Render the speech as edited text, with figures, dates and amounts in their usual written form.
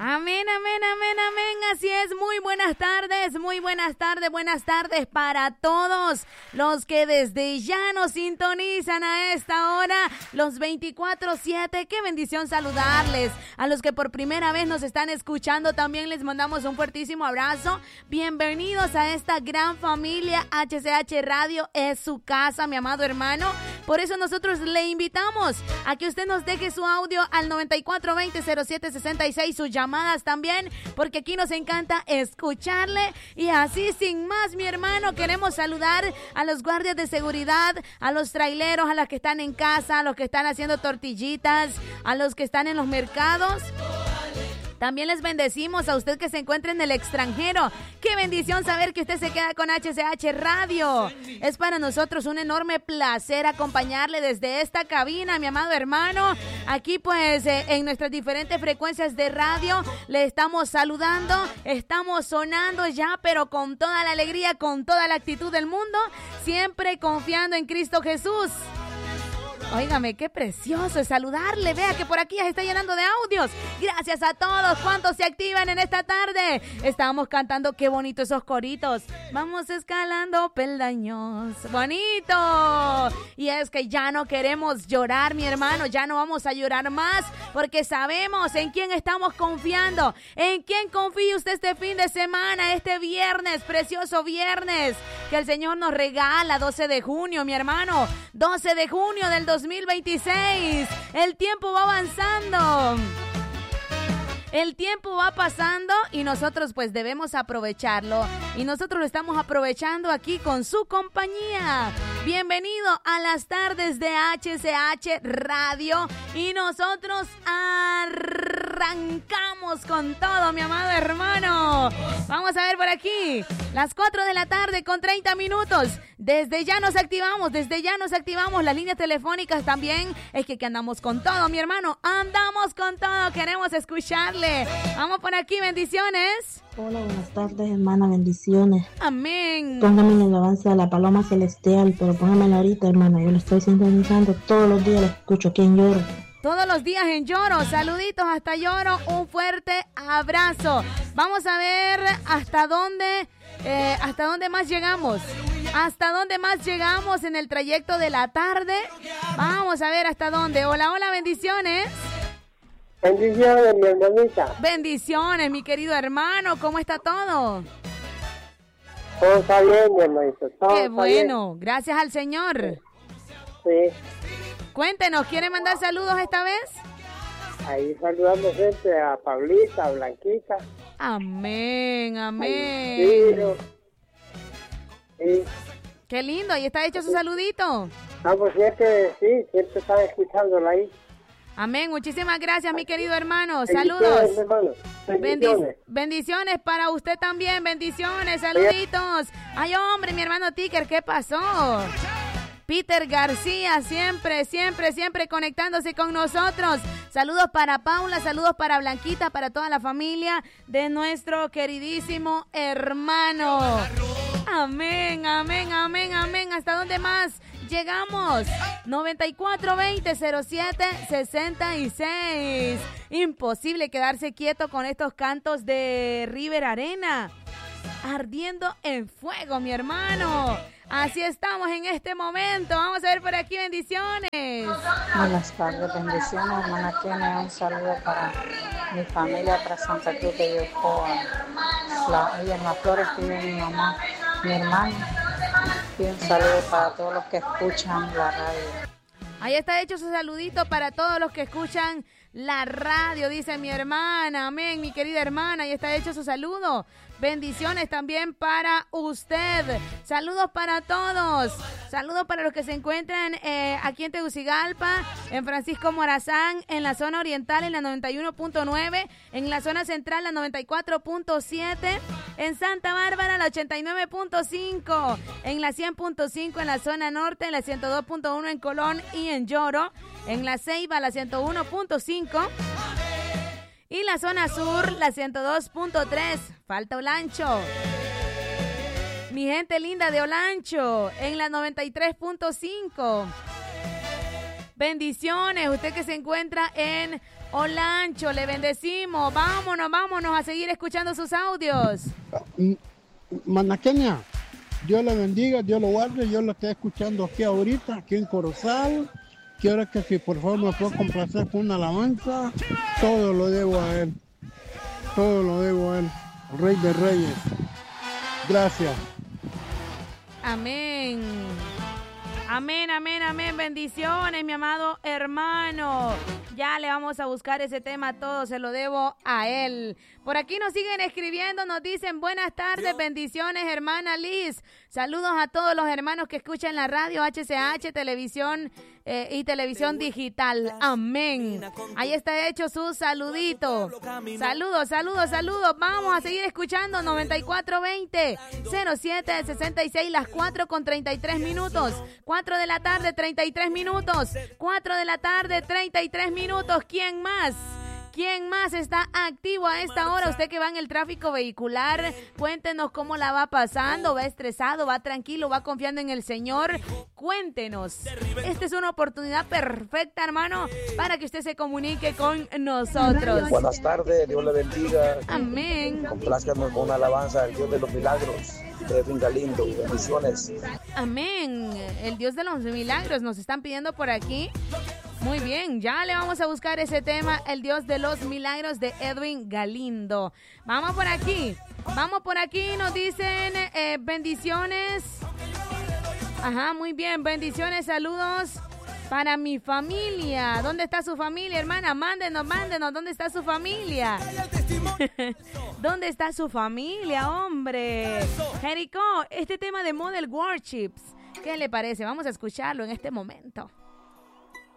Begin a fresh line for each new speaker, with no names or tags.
Amén, amén, amén, amén. Así es, muy buenas tardes para todos los que desde ya nos sintonizan a esta hora, los 24/7. Qué bendición saludarles. A los que por primera vez nos están escuchando, también les mandamos un fuertísimo abrazo. Bienvenidos a esta gran familia. HCH Radio es su casa, mi amado hermano. Por eso nosotros le invitamos a que usted nos deje su audio al 9420-0766, sus llamadas también, porque aquí nos encanta escucharle. Y así, sin más, mi hermano, queremos saludar a los guardias de seguridad, a los traileros, a los que están en casa, a los que están haciendo tortillitas, a los que están en los mercados. También les bendecimos a usted que se encuentra en el extranjero. Qué bendición saber que usted se queda con HCH Radio. Es para nosotros un enorme placer acompañarle desde esta cabina, mi amado hermano. Aquí pues en nuestras diferentes frecuencias de radio le estamos saludando. Estamos sonando ya, pero con toda la alegría, con toda la actitud del mundo. Siempre confiando en Cristo Jesús. Óigame, qué precioso es saludarle. Vea que por aquí ya se está llenando de audios. Gracias a todos cuantos se activan en esta tarde. Estábamos cantando, qué bonito esos coritos. Vamos escalando peldaños. ¡Bonito! Y es que ya no queremos llorar, mi hermano. Ya no vamos a llorar más, porque sabemos en quién estamos confiando. ¿En quién confía usted este fin de semana? Este viernes, precioso viernes, que el Señor nos regala, 12 de junio, mi hermano. 12 de junio del 2026. El tiempo va avanzando. El tiempo va pasando y nosotros pues debemos aprovecharlo. Y nosotros lo estamos aprovechando aquí con su compañía. Bienvenido a las tardes de HCH Radio. Y nosotros arrancamos con todo, mi amado hermano. Vamos a ver por aquí. Las 4 de la tarde con 30 minutos. Desde ya nos activamos las líneas telefónicas también. Es que andamos con todo, mi hermano. Andamos con todo, queremos escucharle. Vamos por aquí, bendiciones.
Hola, buenas tardes, hermana, bendiciones.
Amén.
Póngame en el avance de la paloma celestial, pero póngamela ahorita, hermana. Yo lo estoy sintonizando todos los días, lo escucho aquí en Lloro.
Todos los días en Lloro. Saluditos hasta Lloro. Un fuerte abrazo. Vamos a ver hasta dónde más llegamos. ¿Hasta dónde más llegamos en el trayecto de la tarde? Vamos a ver hasta dónde. Hola, hola, bendiciones.
Bendiciones, mi hermanita.
Bendiciones, mi querido hermano. ¿Cómo está todo?
Todo está bien, mi hermanito.
Qué bueno. Bien. Gracias al Señor.
Sí.
Cuéntenos, ¿quiere mandar saludos esta vez?
Ahí saludando gente a Pablita, a Blanquita.
Amén, amén.
Sí.
Qué lindo, ¿y está hecho su saludito?
Pues siempre están escuchándola ahí.
Amén, muchísimas gracias, mi querido hermano. Saludos.
Bendiciones.
Bendiciones para usted también, bendiciones, saluditos. Ay, hombre, mi hermano Ticker, ¿qué pasó? Peter García, siempre conectándose con nosotros. Saludos para Paula, saludos para Blanquita, para toda la familia de nuestro queridísimo hermano. Amén, amén, amén, amén. ¿Hasta dónde más llegamos? 9420-0766. Imposible quedarse quieto con estos cantos de River Arena. Ardiendo en fuego, mi hermano. Así estamos en este momento. Vamos a ver por aquí, bendiciones.
Buenas tardes, bendiciones, hermana Kenia. Un saludo para mi familia, para Santa Cruz de Yocoa. Y en las flores tiene mi mamá, mi hermano. Y un saludo para todos los que escuchan la radio.
Ahí está hecho su saludito para todos los que escuchan la radio, dice mi hermana. Amén, mi querida hermana. Ahí está hecho su saludo. Bendiciones también para usted. Saludos para todos. Saludos para los que se encuentran aquí en Tegucigalpa, en Francisco Morazán, en la zona oriental en la 91.9, en la zona central la 94.7, en Santa Bárbara la 89.5, en la 100.5 en la zona norte, en la 102.1 en Colón y en Lloro, en la Ceiba la 101.5. Y la zona sur, la 102.3. Falta Olancho. Mi gente linda de Olancho, en la 93.5. Bendiciones, usted que se encuentra en Olancho, le bendecimos. Vámonos a seguir escuchando sus audios.
Manaqueña, Dios le bendiga, Dios lo guarde. Yo lo estoy escuchando aquí ahorita, aquí en Corozal. Quiero que si por favor me puedo complacer con una alabanza. Todo lo debo a Él. Todo lo debo a Él. Rey de Reyes. Gracias.
Amén. Amén. Bendiciones, mi amado hermano. Ya le vamos a buscar ese tema, todo se lo debo a él. Por aquí nos siguen escribiendo, nos dicen buenas tardes, bendiciones, hermana Liz. Saludos a todos los hermanos que escuchan la radio HCH, televisión y televisión digital. Amén. Ahí está hecho su saludito. Saludos. Vamos a seguir escuchando 9420-0766, las 4:33. 4 de la tarde, 33 minutos. 4 de la tarde, 33 minutos. ¿Quién más? ¿Quién más está activo a esta hora? Usted que va en el tráfico vehicular, cuéntenos cómo la va pasando, va estresado, va tranquilo, va confiando en el Señor. Cuéntenos. Esta es una oportunidad perfecta, hermano, para que usted se comunique con nosotros.
Buenas tardes, Dios le bendiga.
Amén.
Complázcanos con una alabanza al Dios de los milagros, Edwin Galindo. Bendiciones.
Amén. El Dios de los milagros nos están pidiendo por aquí. Muy bien, ya le vamos a buscar ese tema, el Dios de los milagros de Edwin Galindo. Vamos por aquí, nos dicen bendiciones. Ajá, muy bien, bendiciones, saludos para mi familia. ¿Dónde está su familia, hermana? Mándenos, ¿dónde está su familia? ¿Dónde está su familia, hombre? Jericó, este tema de Model Warships, ¿qué le parece? Vamos a escucharlo en este momento.